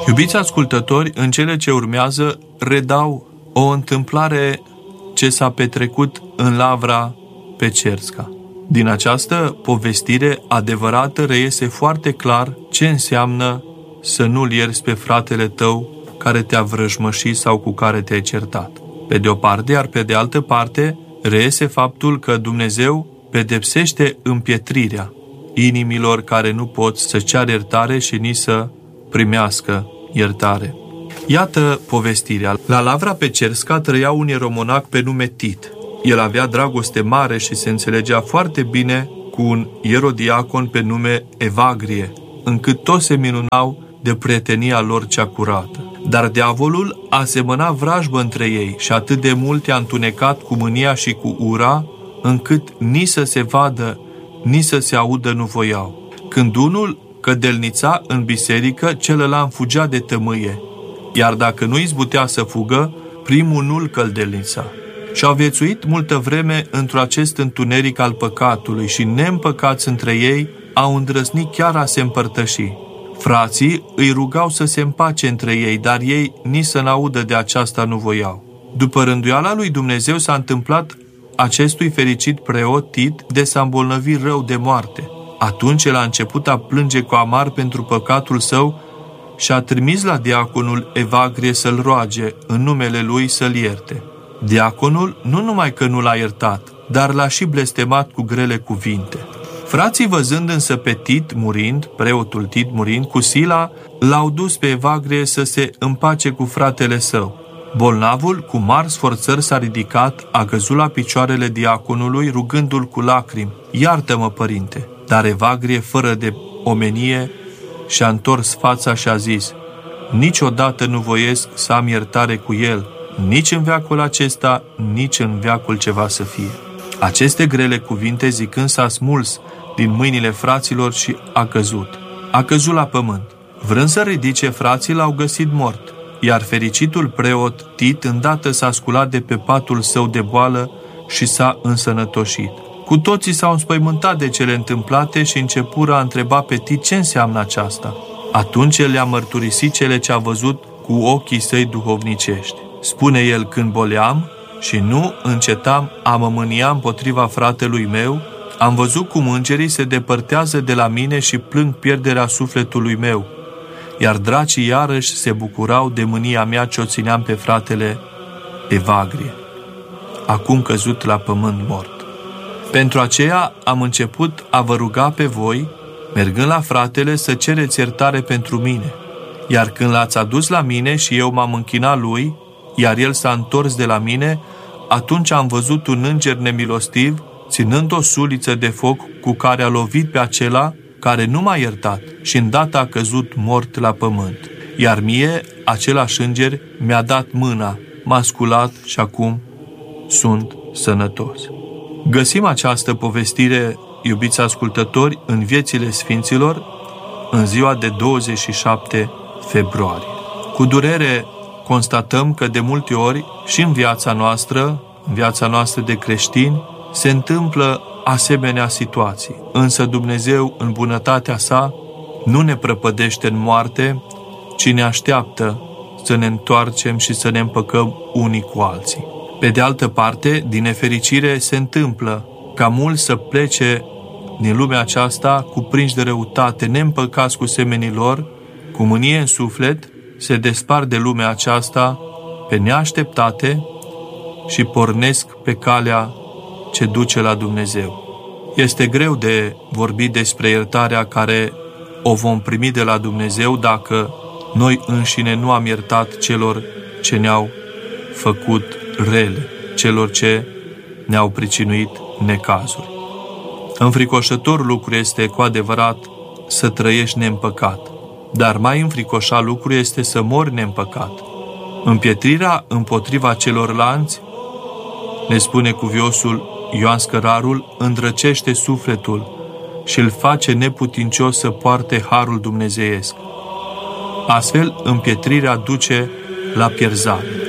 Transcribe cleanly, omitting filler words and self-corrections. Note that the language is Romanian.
Iubiți ascultători, în cele ce urmează redau o întâmplare ce s-a petrecut în Lavra Pecerska. Din această povestire adevărată reiese foarte clar ce înseamnă să nu-l ierți pe fratele tău care te-a vrăjmășit sau cu care te-ai certat. Pe de o parte, iar pe de altă parte, reiese faptul că Dumnezeu pedepsește împietrirea inimilor care nu pot să ceară iertare și nici să primească iertare. Iată povestirea. La Lavra Pecerska trăia un ieromonac pe nume Tit. El avea dragoste mare și se înțelegea foarte bine cu un ierodiacon pe nume Evagrie, încât toți se minunau de prietenia lor cea curată. Dar diavolul asemăna vrajbă între ei și atât de mult i-a întunecat cu mânia și cu ura, încât nici să se vadă, nici să se audă nu voiau. Când unul cădelnița în biserică, celălalt fugea de tămâie, iar dacă nu izbutea să fugă, primul nu-l cădelnița. Și-au viețuit multă vreme într-acest întuneric al păcatului și, neîmpăcați între ei, au îndrăznit chiar a se împărtăși. Frații îi rugau să se împace între ei, dar ei nici să n-audă de aceasta nu voiau. După rânduiala lui Dumnezeu s-a întâmplat acestui fericit preot Tit de s-a îmbolnăvi rău de moarte. Atunci el a început a plânge cu amar pentru păcatul său și a trimis la diaconul Evagrie să-l roage în numele lui să-l ierte. Diaconul nu numai că nu l-a iertat, dar l-a și blestemat cu grele cuvinte. Frații, văzând însă pe Tit murind, preotul Tit murind, cu sila, l-au dus pe Evagrie să se împace cu fratele său. Bolnavul, cu mari sforțări, s-a ridicat, a căzut la picioarele diaconului, rugându-l cu lacrimi: "Iartă-mă, părinte!" Dar Evagrie, fără de omenie, și-a întors fața și a zis: "Niciodată nu voiesc să am iertare cu el, nici în veacul acesta, nici în veacul ce va să fie." Aceste grele cuvinte zicând s-a smuls din mâinile fraților și a căzut. A căzut la pământ. Vrând să ridice, frații l-au găsit mort, iar fericitul preot Tit îndată s-a sculat de pe patul său de boală și s-a însănătoșit. Cu toții s-au înspăimântat de cele întâmplate și începură a întreba pe Tit ce înseamnă aceasta. Atunci el le-a mărturisit cele ce a văzut cu ochii săi duhovnicești. Spune el: "Când boleam și nu încetam a mă mânia împotriva fratelui meu, am văzut cum îngerii se depărtează de la mine și plâng pierderea sufletului meu, iar dracii iarăși se bucurau de mânia mea ce o țineam pe fratele Evagrie, acum căzut la pământ mort. Pentru aceea am început a vă ruga pe voi, mergând la fratele, să cereți iertare pentru mine. Iar când l-ați adus la mine și eu m-am închinat lui, iar el s-a întors de la mine, atunci am văzut un înger nemilostiv, ținând o suliță de foc cu care a lovit pe acela care nu m-a iertat și îndată a căzut mort la pământ. Iar mie, același înger mi-a dat mâna, m-a sculat și acum sunt sănătos." Găsim această povestire, iubiți ascultători, în Viețile Sfinților, în ziua de 27 februarie. Cu durere constatăm că de multe ori și în viața noastră de creștini, se întâmplă asemenea situații. Însă Dumnezeu, în bunătatea sa, nu ne prăpădește în moarte, ci ne așteaptă să ne întoarcem și să ne împăcăm unii cu alții. Pe de altă parte, din nefericire, se întâmplă ca mulți să plece din lumea aceasta cuprinși de răutate, neîmpăcați cu semenii lor, cu mânie în suflet, se despart de lumea aceasta pe neașteptate și pornesc pe calea ce duce la Dumnezeu. Este greu de vorbit despre iertarea care o vom primi de la Dumnezeu dacă noi înșine nu am iertat celor ce ne-au făcut rele, celor ce ne-au pricinuit necazuri. Înfricoșător lucru este cu adevărat să trăiești neîmpăcat, dar mai înfricoșat lucru este să mori neîmpăcat. Împietrirea împotriva celorlalți, ne spune cuviosul Ioan Scărarul, îndrăcește sufletul și îl face neputincios să poarte harul dumnezeiesc. Astfel, împietrirea duce la pierzare.